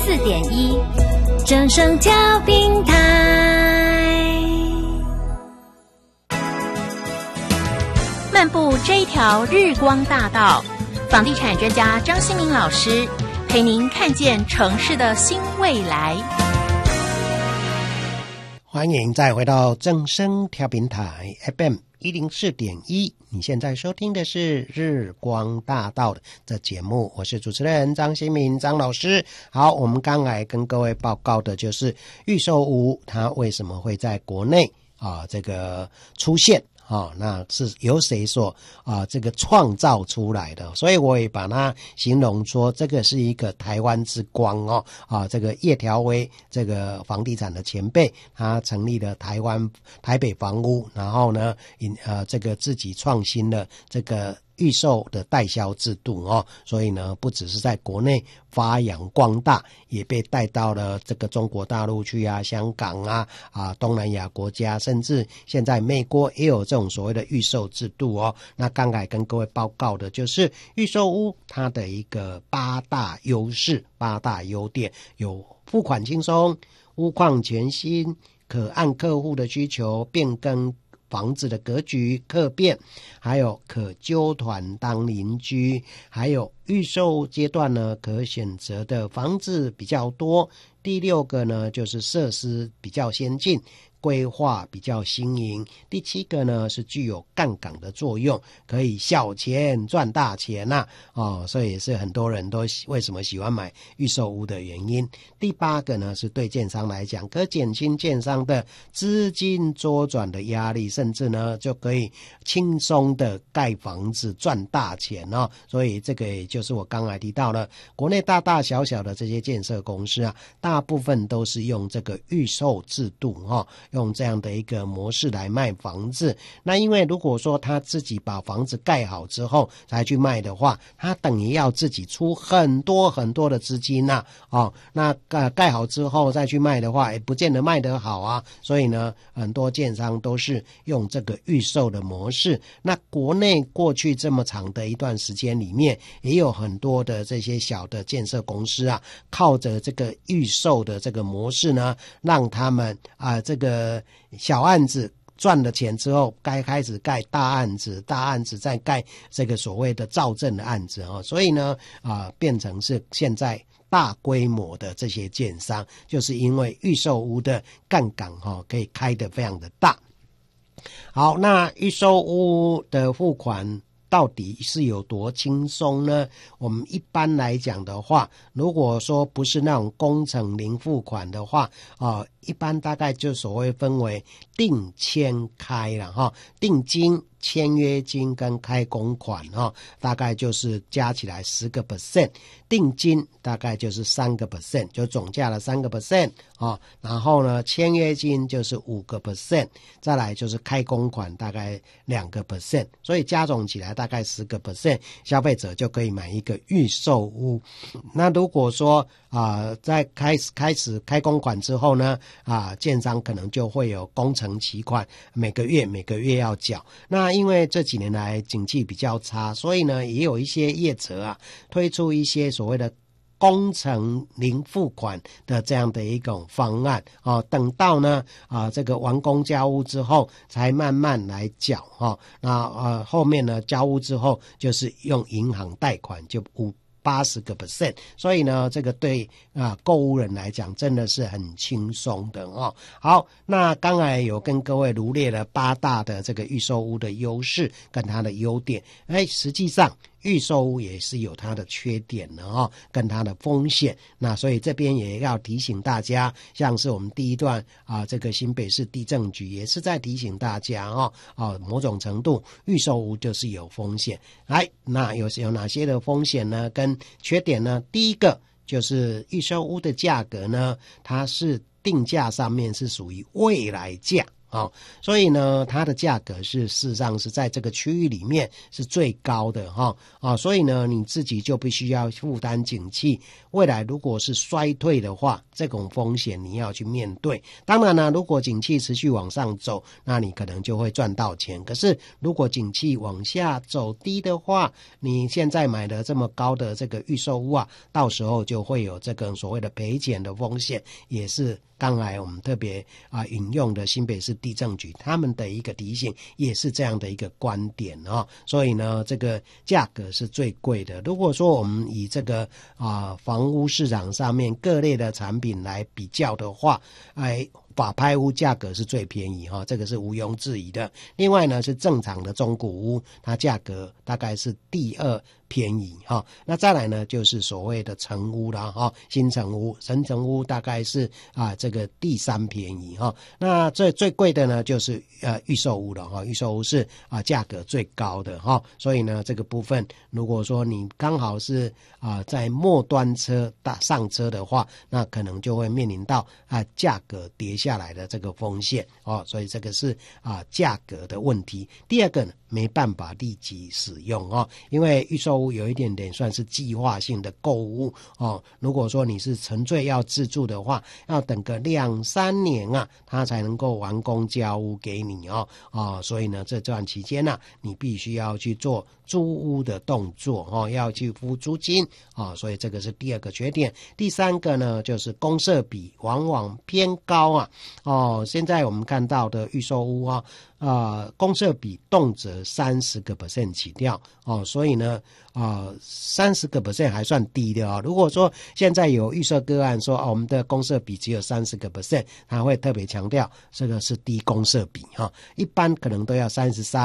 104.1正声调频台。漫步这一条日光大道，房地产专家张新民老师陪您看见城市的新未来。 欢迎再回到正声调频台 FM 104.1，你现在收听的是日光大道的节目，我是主持人张新民张老师。好，我们刚才跟各位报告的就是预售屋它为什么会在国内这个出现那是由谁所这个创造出来的，所以我也把它形容说这个是一个台湾之光这个叶条威这个房地产的前辈，他成立了台北房屋，然后呢这个自己创新了这个预售的代销制度所以呢不只是在国内发扬光大，也被带到了这个中国大陆去香港东南亚国家，甚至现在美国也有这种所谓的预售制度那刚才跟各位报告的就是预售屋它的一个8大优势8大优点，有付款轻松，屋况全新，可按客户的需求变更房子的格局客变，还有可揪团当邻居，还有预售阶段呢可选择的房子比较多。第6个呢就是设施比较先进，规划比较新颖。第7个呢是具有杠杆的作用，可以小钱赚大钱所以也是很多人都为什么喜欢买预售屋的原因。第8个呢是对建商来讲，可减轻建商的资金周转的压力，甚至呢就可以轻松的盖房子赚大钱所以这个也就是我刚才提到了国内大大小小的这些建设公司大部分都是用这个预售制度用这样的一个模式来卖房子。那因为如果说他自己把房子盖好之后才去卖的话，他等于要自己出很多很多的资金那盖好之后再去卖的话也不见得卖得好所以呢很多建商都是用这个预售的模式。那国内过去这么长的一段时间里面，也有很多的这些小的建设公司靠着这个预售的这个模式呢，让他们这个小案子赚了钱之后该开始盖大案子，大案子再盖这个所谓的造证的案子所以呢变成是现在大规模的这些建商，就是因为预售屋的杠杆可以开得非常的大。好，那预售屋的付款到底是有多轻松呢？我们一般来讲的话，如果说不是那种工程零付款的话一般大概就所谓分为定签开了定金、签约金跟开工款大概就是加起来10%，定金大概就是3%，就总价的3%然后呢签约金就是5%，再来就是开工款大概2%，所以加总起来大概10%，消费者就可以买一个预售屋。那如果说在开始开工款之后呢建商可能就会有工程期款，每个月要缴。那因为这几年来景气比较差，所以呢也有一些业者推出一些所谓的工程零付款的这样的一种方案等到呢这个完工交屋之后才慢慢来缴那后面呢交屋之后就是用银行贷款，就80%，所以呢这个对购屋人来讲真的是很轻松的好，那刚才有跟各位罗列了8大的这个预售屋的优势跟它的优点，实际上预售屋也是有它的缺点的跟它的风险。那所以这边也要提醒大家，像是我们第一段这个新北市地政局也是在提醒大家某种程度预售屋就是有风险。那有哪些的风险呢跟缺点呢？第一个就是预售屋的价格呢，它是定价上面是属于未来价所以呢它的价格是事实上是在这个区域里面是最高的所以呢你自己就必须要负担景气未来如果是衰退的话，这种风险你要去面对。当然呢，如果景气持续往上走，那你可能就会赚到钱。可是如果景气往下走低的话，你现在买的这么高的这个预售屋啊，到时候就会有这个所谓的赔钱的风险，也是刚才我们特别引用的新北市地政局他们的一个提醒，也是这样的一个观点所以呢这个价格是最贵的。如果说我们以这个房屋市场上面各类的产品来比较的话，法拍屋价格是最便宜这个是毋庸置疑的。另外呢是正常的中古屋，它价格大概是第二便宜那再来呢就是所谓的成屋啦新成屋、新成屋大概是这个第三便宜那最贵的呢就是预售屋了预售屋是价格最高的所以呢这个部分如果说你刚好是在末端车上车的话，那可能就会面临到价格跌下来的这个风险所以这个是价格的问题。第二个呢没办法立即使用因为预售屋有一点点算是计划性的购物如果说你是纯粹要自住的话，要等个2-3年它才能够完工交屋给你所以呢这段期间你必须要去做租屋的动作要去付租金所以这个是第二个缺点。第三个呢就是公设比往往偏高现在我们看到的预售屋公设比动辄30% 起跳所以呢30% 还算低的如果说现在有预设个案说我们的公设比只有30%，他会特别强调这个是低公设比一般可能都要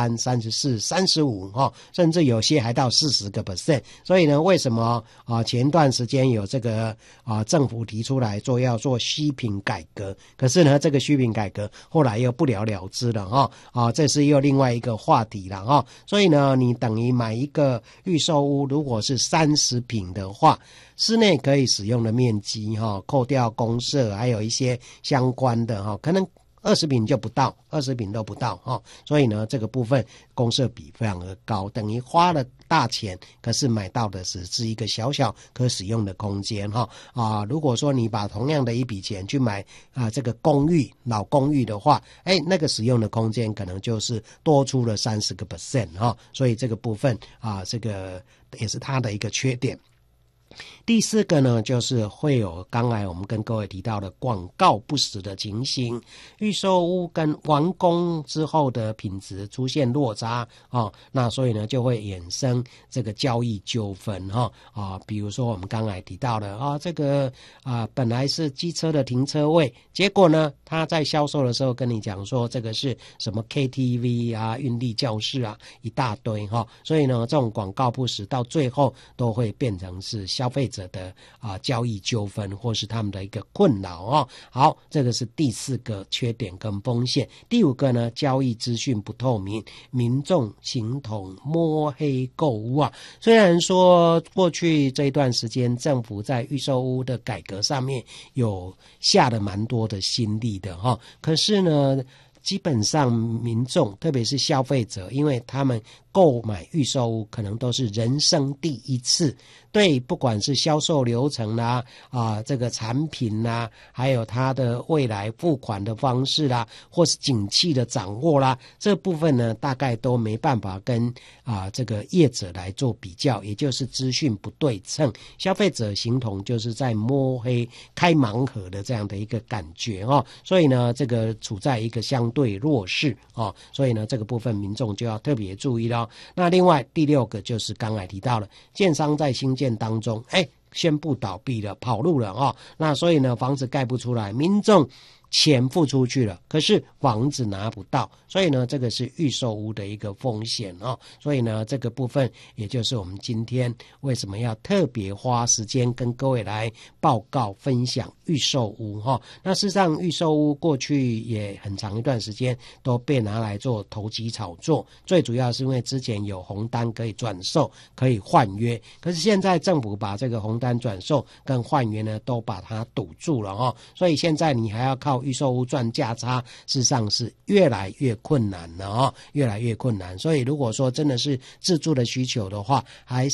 33%、34%、35%甚至有些还到40%。所以呢为什么前段时间有这个政府提出来要做虚坪改革，可是呢这个虚坪改革后来又不了了之了这是又另外一个话题了所以呢你等于买一个预售屋，如果是30坪的话，室内可以使用的面积扣掉公设还有一些相关的可能20坪就不到，20坪都不到所以呢这个部分公设比非常的高，等于花了大钱，可是买到的是一个小小可使用的空间如果说你把同样的一笔钱去买这个公寓老公寓的话，那个使用的空间可能就是多出了30% 所以这个部分这个也是它的一个缺点。第四个呢就是会有刚才我们跟各位提到的广告不实的情形，预售屋跟完工之后的品质出现落差那所以呢就会衍生这个交易纠纷比如说我们刚才提到的这个本来是机车的停车位，结果呢他在销售的时候跟你讲说这个是什么 KTV 运力教室一大堆所以呢这种广告不实到最后都会变成是消费者的交易纠纷或是他们的一个困扰好，这个是第四个缺点跟风险。第五个呢交易资讯不透明，民众形同摸黑购屋虽然说过去这一段时间政府在预售屋的改革上面有下了蛮多的心力的可是呢基本上民众特别是消费者，因为他们购买预售屋可能都是人生第一次，对不管是销售流程啦这个产品啦，还有它的未来付款的方式啦，或是景气的掌握啦，这部分呢大概都没办法跟这个业者来做比较，也就是资讯不对称，消费者形同就是在摸黑开盲盒的这样的一个感觉所以呢这个处在一个相对弱势所以呢这个部分民众就要特别注意了那另外第六个就是刚才提到了建商在兴建当中宣布倒闭了，跑路了那所以呢房子盖不出来，民众钱付出去了，可是房子拿不到，所以呢这个是预售屋的一个风险所以呢这个部分也就是我们今天为什么要特别花时间跟各位来报告分享预售屋那事实上预售屋过去也很长一段时间都被拿来做投机炒作，最主要是因为之前有红单可以转售可以换约，可是现在政府把这个红单转售跟换约呢都把它堵住了所以现在你还要靠靠预售屋赚价差，事实上是越来越困难了越来越困难。所以如果说真的是自住的需求的话，还